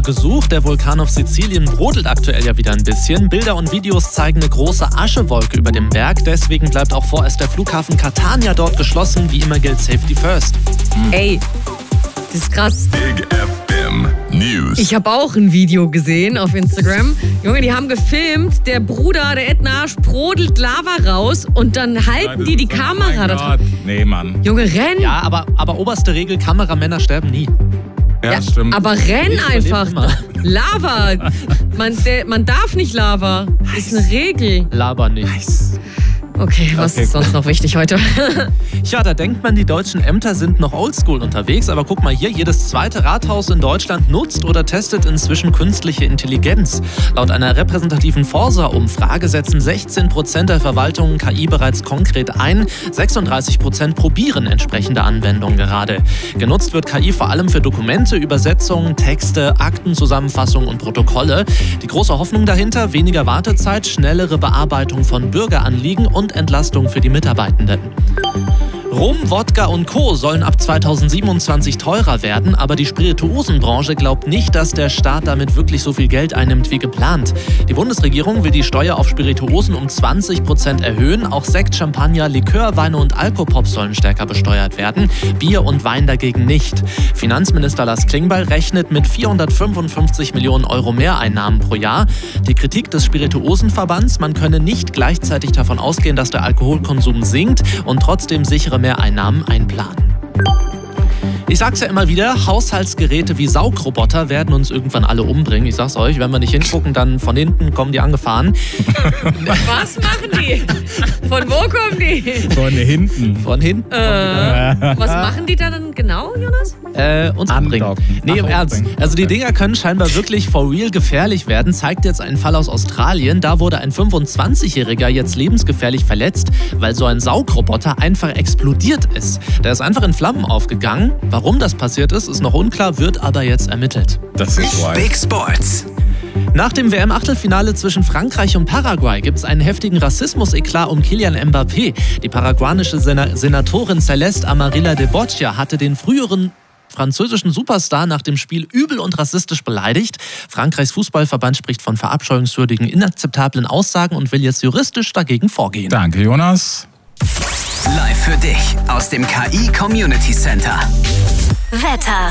gesucht. Der Vulkan auf Sizilien brodelt aktuell ja wieder ein bisschen. Bilder und Videos zeigen eine große Aschewolke über dem Berg. Deswegen bleibt auch vorerst der Flughafen Catania dort geschlossen. Wie immer gilt Safety First. Ey, das ist krass. Big FM News. Ich habe auch ein Video gesehen auf Instagram. Junge, die haben gefilmt, der Bruder, der Edna, sprudelt Lava raus und dann halten die Kamera da dran. Nee, Mann. Junge, renn! Ja, aber oberste Regel, Kameramänner sterben nie. Ja, stimmt. Aber renn einfach. immer. Lava. Man darf nicht Lava. Ist eine Regel. Laber nicht. Okay, was ist sonst noch wichtig heute? Ja, da denkt man, die deutschen Ämter sind noch oldschool unterwegs. Aber guck mal hier, jedes zweite Rathaus in Deutschland nutzt oder testet inzwischen künstliche Intelligenz. Laut einer repräsentativen Forsa-Umfrage setzen 16% der Verwaltungen KI bereits konkret ein. 36% probieren entsprechende Anwendungen gerade. Genutzt wird KI vor allem für Dokumente, Übersetzungen, Texte, Aktenzusammenfassungen und Protokolle. Die große Hoffnung dahinter, weniger Wartezeit, schnellere Bearbeitung von Bürgeranliegen und Entlastung für die Mitarbeitenden. Rum, Wodka und Co. sollen ab 2027 teurer werden, aber die Spirituosenbranche glaubt nicht, dass der Staat damit wirklich so viel Geld einnimmt wie geplant. Die Bundesregierung will die Steuer auf Spirituosen um 20% erhöhen. Auch Sekt, Champagner, Likör, Weine und Alkopop sollen stärker besteuert werden. Bier und Wein dagegen nicht. Finanzminister Lars Klingbeil rechnet mit 455 Millionen Euro Mehreinnahmen pro Jahr. Die Kritik des Spirituosenverbands, man könne nicht gleichzeitig davon ausgehen, dass der Alkoholkonsum sinkt und trotzdem sichere Mehreinnahmen einplanen. Ich sag's ja immer wieder, Haushaltsgeräte wie Saugroboter werden uns irgendwann alle umbringen. Ich sag's euch, wenn wir nicht hingucken, dann von hinten kommen die angefahren. Was machen die? Von wo kommen die? Von hinten. Von hinten. Was machen die da dann genau, Jonas? Uns umbringen. Nee, im Ernst. Also die Dinger können scheinbar wirklich for real gefährlich werden, zeigt jetzt ein Fall aus Australien. Da wurde ein 25-Jähriger jetzt lebensgefährlich verletzt, weil so ein Saugroboter einfach explodiert ist. Der ist einfach in Flammen aufgegangen. Warum das passiert ist noch unklar, wird aber jetzt ermittelt. Das ist wild. Big Sports. Nach dem WM-Achtelfinale zwischen Frankreich und Paraguay gibt es einen heftigen Rassismus-Eklat um Kylian Mbappé. Die paraguanische Senatorin Celeste Amarilla de Boccia hatte den früheren französischen Superstar nach dem Spiel übel und rassistisch beleidigt. Frankreichs Fußballverband spricht von verabscheuungswürdigen, inakzeptablen Aussagen und will jetzt juristisch dagegen vorgehen. Danke, Jonas. Live für dich aus dem KI Community Center. Wetter.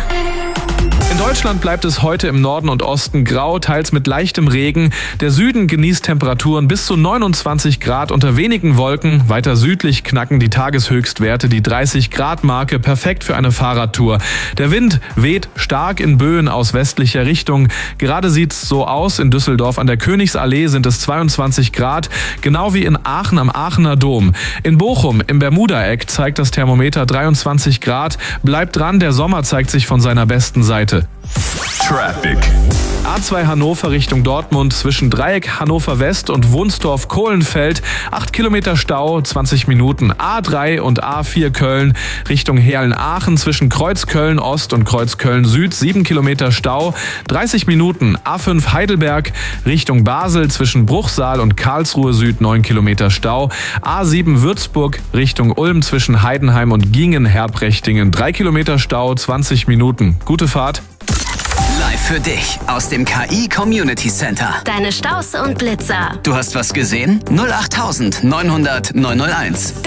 In Deutschland bleibt es heute im Norden und Osten grau, teils mit leichtem Regen. Der Süden genießt Temperaturen bis zu 29 Grad unter wenigen Wolken. Weiter südlich knacken die Tageshöchstwerte die 30-Grad-Marke, perfekt für eine Fahrradtour. Der Wind weht stark in Böen aus westlicher Richtung. Gerade sieht's so aus, in Düsseldorf an der Königsallee sind es 22 Grad, genau wie in Aachen am Aachener Dom. In Bochum im Bermuda-Eck zeigt das Thermometer 23 Grad. Bleibt dran, der Sommer zeigt sich von seiner besten Seite. Traffic. A2 Hannover Richtung Dortmund zwischen Dreieck Hannover West und Wunstorf-Kohlenfeld. 8 Kilometer Stau, 20 Minuten. A3 und A4 Köln Richtung Heerlen-Aachen zwischen Kreuzköln Ost und Kreuzköln Süd. 7 Kilometer Stau, 30 Minuten. A5 Heidelberg Richtung Basel zwischen Bruchsal und Karlsruhe Süd. 9 Kilometer Stau. A7 Würzburg Richtung Ulm zwischen Heidenheim und Gingen-Herprechtingen. 3 Kilometer Stau, 20 Minuten. Gute Fahrt. Live für dich aus dem KI Community Center. Deine Staus und Blitzer. Du hast was gesehen? 08900 901.